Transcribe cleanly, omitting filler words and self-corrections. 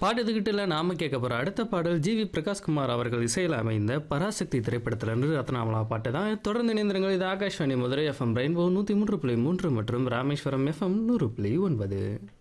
பாட்டு இதுகிட்ட இல்லை நாம கேட்க போகிற அடுத்த பாடல் ஜிவி பிரகாஷ்குமார் அவர்கள் இசையில் அமைந்த பராசக்தி திரைப்படத்திலிருந்து ரத்னாமலா பாட்டு தான். தொடர்ந்து இணைந்திருங்கள். இது ஆகாஷ்வாணி மதுரை எஃப்எம் ரெயின்போ 103.3 மற்றும் ராமேஸ்வரம் எஃப்எம் 100.9.